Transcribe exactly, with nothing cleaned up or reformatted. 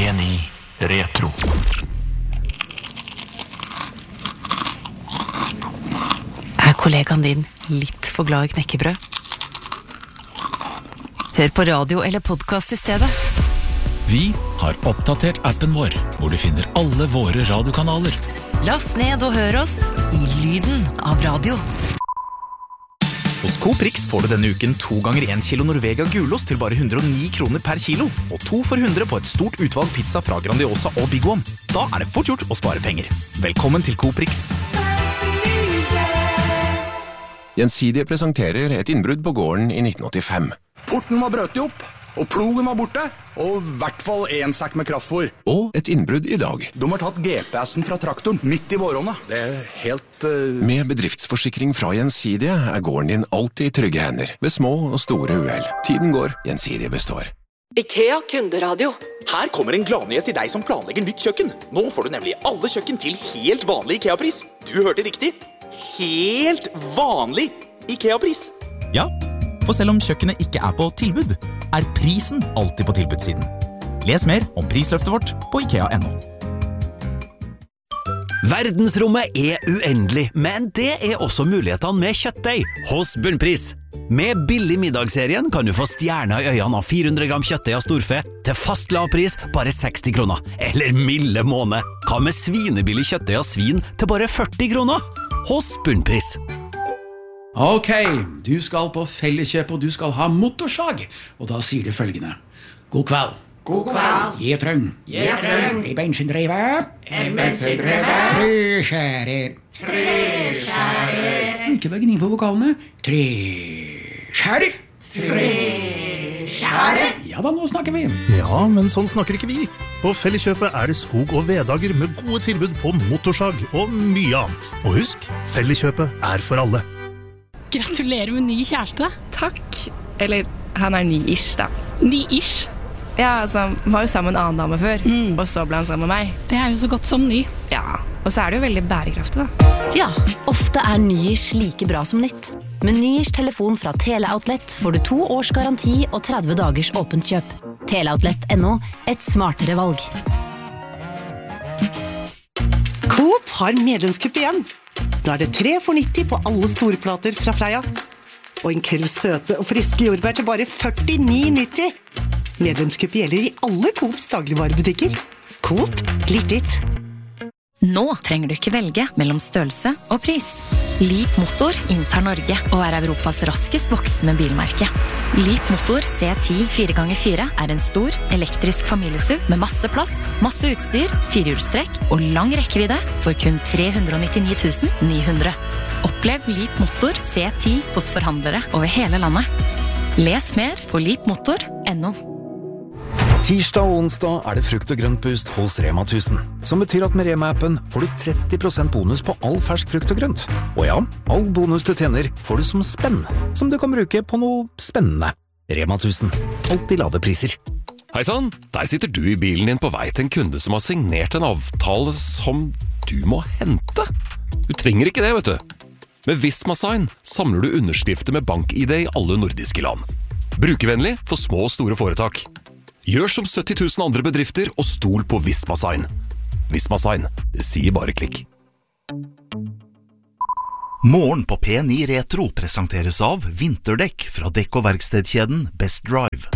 P ni Retro. Er kollegaen din litt for glad i knekkebrød? Hør på radio eller podcast i stedet. Vi har oppdatert appen vår, hvor du finner alle våre radiokanaler. Last ned og hør oss i lyden av radio. Hos Coop Rix får du denne uken to ganger en kilo Norvegia gulost til bare hundre og ni kroner per kilo, og to for hundre på et stort utvalg pizza fra Grandiosa og Big One. Da er det fort gjort å spare penger. Velkommen til Coop Rix. Gjensidige presenterer et innbrudd på gården i nitten åttifem. Porten var brøt opp, og plogen var borte, og i hvert fall en sekk med kraftfôr. Og et innbrudd i dag. De har tatt G P S-en fra traktoren midt i våronna. Det er helt... Uh... Med bedriftsforsikring fra Gjensidige er gården din alltid i trygge hender, ved små og store uheld. Tiden går, Gjensidige består. IKEA kunderadio. Her kommer en gladnyhet til deg som planlegger nytt kjøkken. Nå får du nemlig alle kjøkken til helt vanlig IKEA-pris. Du hørte riktig. Helt vanlig IKEA-pris. Ja, for selv om kjøkkenet ikke er på tilbud, er prisen alltid på tilbudssiden. Les mer om prisløftet vårt på ikea punktum no. Verdensrommet er uendelig, men det er også mulighetene med kjøttdeig hos Bunnpris. Med billig middagsserien kan du få stjerner i øynene av fire hundre gram kjøttdeig av storfe til fast lavpris bare seksti kroner. Eller milde måned. Hva med svinebillig kjøttdeig av svin til bare førti kroner? Hos Bunnpris. Ok, du skal på Felleskjøp og du skal ha motorsag, og da sier du følgende. God kveld. God kveld. Gjetrøng. Gjetrøng. I bensindrevet. En bensindrevet. Treskjærer. Treskjærer. Ikke bare gni på vokalene. Treskjærer. Treskjærer. Ja da, nå snakker vi. Ja, men sånn snakker ikke vi. På Felleskjøpet er det skog- og veddager med gode tilbud på motorsag og mye annet. Og husk, Felleskjøpet er for alle. Gratulerer med ny kjæreste. Takk. Eller, han er ny-ish da. Ny-ish? Ja, altså, han var jo sammen med en annen dame før, mm. og så ble han sammen med meg. Det er jo så godt som ny. Ja, og så er det jo veldig bærekraftig da. Ja, ofte er ny-ish like bra som nytt. Med ny-ish telefon fra Teleoutlet får du to års garanti og tretti dagers åpent kjøp. Teleoutlet punktum no, et smartere valg. Coop har medlemskupp igjen. Nå er det tre for nitti på alle store plater fra Freia. Og en kurv søte og friske jordbær til bare førtini nitti. Medlemskupp gjelder i alle Coops dagligvarebutikker. Coop, litt ditt. Nå trenger du ikke velge mellom størrelse og pris. Leap Motor inntar Norge og er Europas raskest voksende bilmerke. Leap Motor C ti fire ganger fire er en stor, elektrisk familiesuv med masse plass, masse utstyr, firehjulstrekk og lang rekkevidde for kun tre hundre og nittini tusen ni hundre. Opplev Leap Motor C ti hos forhandlere over hele landet. Les mer på leap motor punktum no. Tirsdag og onsdag er det frukt- og grøntboost hos Rema tusen, som betyr at med Rema-appen får du tretti prosent bonus på all fersk frukt og grønt. Og ja, all bonus du tjener får du som spenn, som du kan bruke på noe spennende. Rema tusen, alltid lave priser. Heisann, der sitter du i bilen din på vei til en kunde som har signert en avtale som du må hente. Du trenger ikke det, vet du. Med Visma Sign samler du underskrifter med bank-I D i alle nordiske land. Brukervennlig for små og store foretak. Gjør som sytti tusen andre bedrifter og stol på Visma Sign. Visma Sign, det sier bare klikk. Morgen på P ni Retro presenteres av vinterdekk fra dekk- og verkstedkjeden Best Drive.